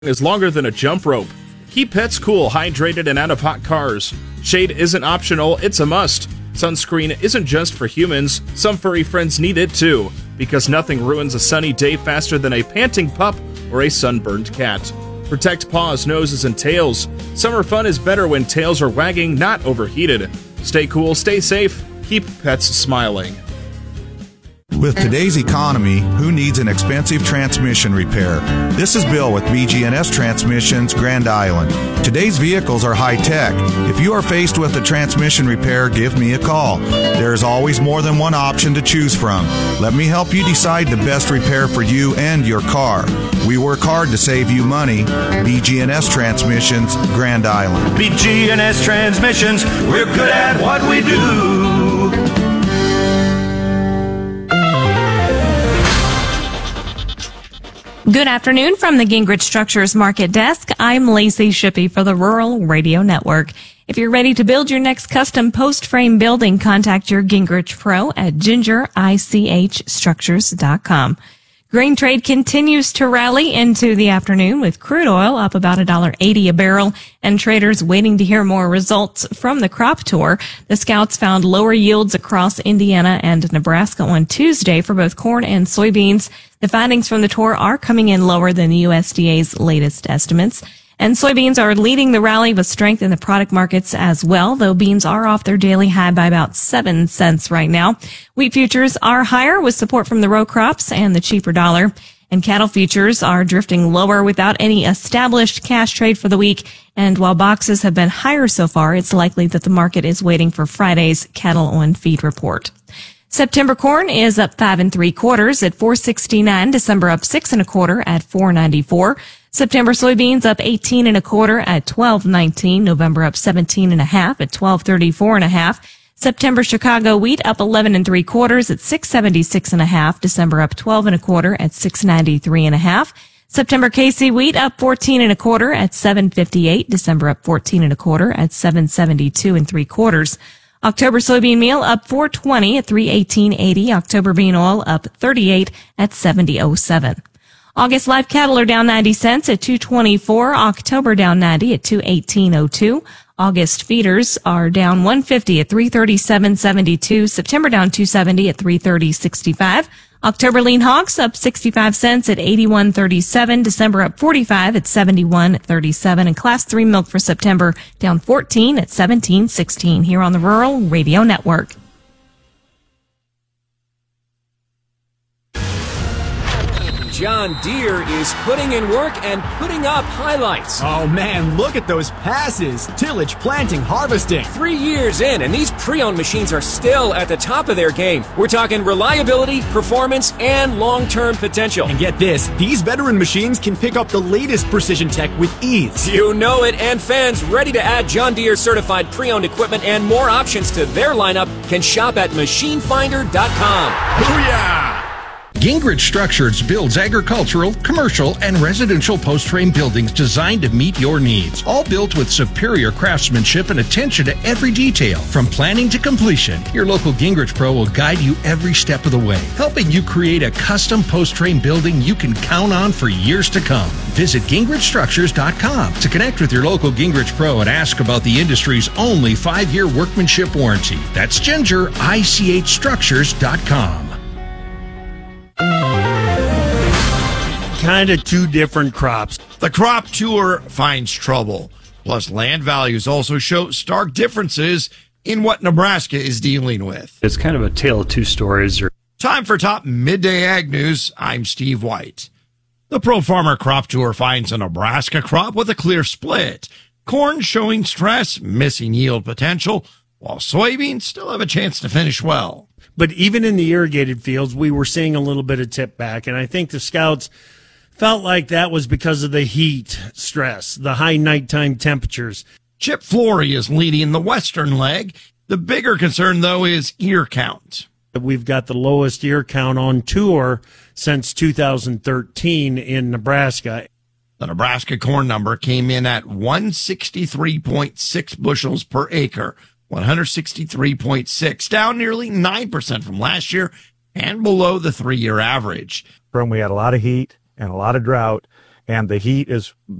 is longer than a jump rope. Keep pets cool, hydrated, and out of hot cars. Shade isn't optional, it's a must. Sunscreen isn't just for humans. Some furry friends need it too, because nothing ruins a sunny day faster than a panting pup or a sunburned cat. Protect paws, noses, and tails. Summer fun is better when tails are wagging, not overheated. Stay cool, stay safe, keep pets smiling. With today's economy, who needs an expensive transmission repair? This is Bill with BG&S Transmissions, Grand Island. Today's vehicles are high-tech. If you are faced with a transmission repair, give me a call. There is always more than one option to choose from. Let me help you decide the best repair for you and your car. We work hard to save you money. BG&S Transmissions, Grand Island. BG&S Transmissions, we're good at what we do. Good afternoon from the Gingrich Structures Market Desk. I'm Lacey Shippey for the Rural Radio Network. If you're ready to build your next custom post-frame building, contact your Gingrich Pro at gingerichstructures.com. Grain trade continues to rally into the afternoon with crude oil up about $1.80 a barrel and traders waiting to hear more results from the crop tour. The scouts found lower yields across Indiana and Nebraska on Tuesday for both corn and soybeans. The findings from the tour are coming in lower than the USDA's latest estimates. And soybeans are leading the rally with strength in the product markets as well, though beans are off their daily high by about 7 cents right now. Wheat futures are higher with support from the row crops and the cheaper dollar. And cattle futures are drifting lower without any established cash trade for the week. And while boxes have been higher so far, it's likely that the market is waiting for Friday's cattle on feed report. September corn is up 5 3/4 at $4.69. December up 6 1/4 at $4.94. September soybeans up 18 1/4 at $12.19. November up 17 1/2 at $12.34 1/2. September Chicago wheat up 11 3/4 at $6.76 1/2. December up 12 1/4 at $6.93 1/2. September KC wheat up 14 1/4 at $7.58. December up 14 1/4 at $7.72 3/4. October soybean meal up $4.20 at $3.18.80. October bean oil up 38 at $70.07. August live cattle are down 90 cents at $2.24. October down 90 at $2.18.02. August feeders are down 150 at $337.72. September down 270 at $330.65. October lean hogs up 65 cents at $81.37. December up 45 at $71.37. And Class 3 milk for September down 14 at $17.16 here on the Rural Radio Network. John Deere is putting in work and putting up highlights. Oh man, look at those passes. Tillage, planting, harvesting. 3 years in, and these pre-owned machines are still at the top of their game. We're talking reliability, performance, and long-term potential. And get this, these veteran machines can pick up the latest precision tech with ease. You know it, and fans ready to add John Deere certified pre-owned equipment and more options to their lineup can shop at machinefinder.com. Booyah! Gingrich Structures builds agricultural, commercial, and residential post-frame buildings designed to meet your needs. All built with superior craftsmanship and attention to every detail. From planning to completion, your local Gingrich Pro will guide you every step of the way, helping you create a custom post-frame building you can count on for years to come. Visit GingrichStructures.com to connect with your local Gingrich Pro and ask about the industry's only 5-year workmanship warranty. That's GingerichStructures.com. Kind of two different crops. The crop tour finds trouble. Plus, land values also show stark differences in what Nebraska is dealing with. It's kind of a tale of two stories. Time for top midday ag news. I'm Steve White. The Pro Farmer Crop Tour finds a Nebraska crop with a clear split. Corn showing stress, missing yield potential, while soybeans still have a chance to finish well. But even in the irrigated fields, we were seeing a little bit of tip back, and I think the scouts felt like that was because of the heat stress, the high nighttime temperatures. Chip Flory is leading the western leg. The bigger concern, though, is ear count. We've got the lowest ear count on tour since 2013 in Nebraska. The Nebraska corn number came in at 163.6 bushels per acre, 163.6, down nearly 9% from last year and below the 3-year average. We had a lot of heat and a lot of drought, and the heat is